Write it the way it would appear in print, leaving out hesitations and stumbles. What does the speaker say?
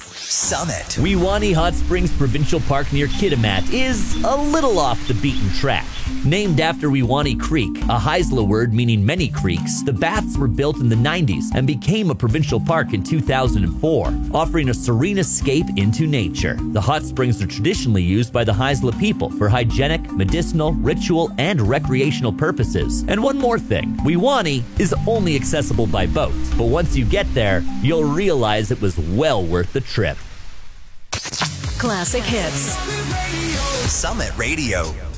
Summit. Weewani Hot Springs Provincial Park near Kitimat is a little off the beaten track. Named after Weewani Creek, a Haisla word meaning many creeks, the baths were built in the 90s and became a provincial park in 2004, offering a serene escape into nature. The hot springs are traditionally used by the Haisla people for hygienic, medicinal, ritual, and recreational purposes. And one more thing, Weewani is only accessible by boat, but once you get there, you'll realize it was well worth the trip. Classic hits. Summit Radio.